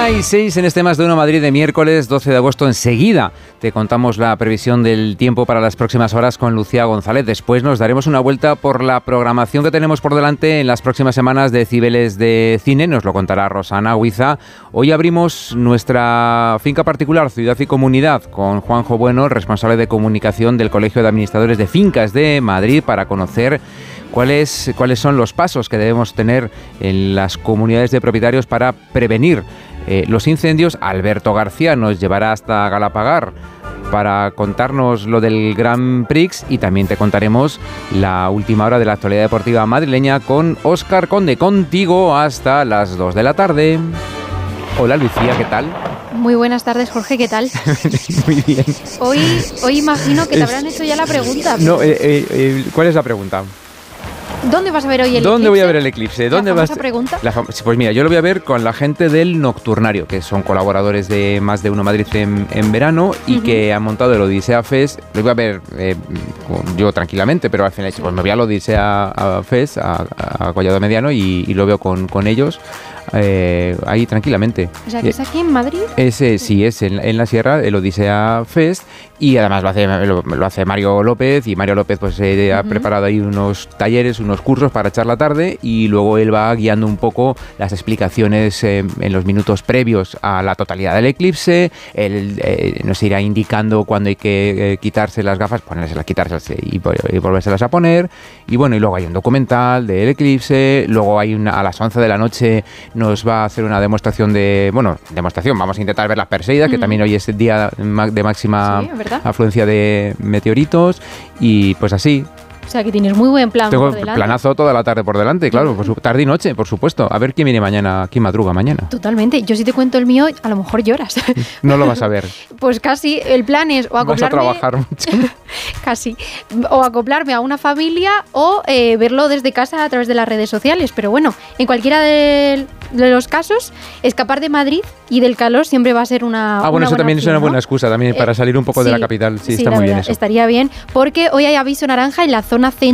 1:06 en este Más de Uno Madrid de miércoles 12 de agosto. Enseguida te contamos la previsión del tiempo para las próximas horas con Lucía González. Después nos daremos una vuelta por la programación que tenemos por delante en las próximas semanas de Cibeles de Cine. Nos lo contará Rosana Huiza. Hoy abrimos nuestra finca particular, Ciudad y Comunidad, con Juanjo Bueno, el responsable de comunicación del Colegio de Administradores de Fincas de Madrid, para conocer cuáles son los pasos que debemos tener en las comunidades de propietarios para prevenir los incendios. Alberto García nos llevará hasta Galapagar para contarnos lo del Grand Prix, y también te contaremos la última hora de la actualidad deportiva madrileña con Óscar Conde. Contigo hasta las 2 de la tarde. Hola Lucía, ¿qué tal? Muy buenas tardes, Jorge, ¿qué tal? Muy bien. Hoy imagino que te habrán hecho ya la pregunta. No, ¿cuál es la pregunta? ¿Dónde vas a ver hoy el eclipse? ¿Dónde voy a ver el eclipse? ¿Dónde vas a pregunta? Pues mira, yo lo voy a ver con la gente del Nocturnario, que son colaboradores de Más de Uno Madrid en verano, y que han montado el Odisea Fest. Lo voy a ver yo tranquilamente, pero al final pues me voy al Odisea Fest, a Collado Mediano, y lo veo con ellos ahí tranquilamente. O sea, que es aquí en Madrid. Sí, es en la Sierra, el Odisea Fest, y además lo hace Mario López, y Mario López pues ha preparado ahí unos talleres, unos cursos para echar la tarde, y luego él va guiando un poco las explicaciones en los minutos previos a la totalidad del eclipse. Él nos irá indicando cuándo hay que quitarse las gafas, ponérselas, quitárselas y volvérselas a poner. Y bueno, y luego hay un documental del eclipse. Luego hay a las 11 de la noche nos va a hacer una demostración vamos a intentar ver las Perseidas, que también hoy es el día de máxima afluencia de meteoritos, y pues así. O sea, que tienes muy buen plan Tengo por delante. Planazo toda la tarde por delante, claro, tarde y noche, por supuesto. A ver quién viene mañana, quién madruga mañana. Totalmente. Yo si te cuento el mío, a lo mejor lloras. No lo vas a ver. Pues casi, el plan es o acoplarme... Vas a trabajar mucho. Casi. O acoplarme a una familia o verlo desde casa a través de las redes sociales. Pero bueno, en cualquiera de los casos, escapar de Madrid y del calor siempre va a ser una bueno, eso también opción, es una buena excusa también para salir un poco de la capital. Sí, está muy bien eso. Estaría bien, porque hoy hay aviso naranja en la zona centro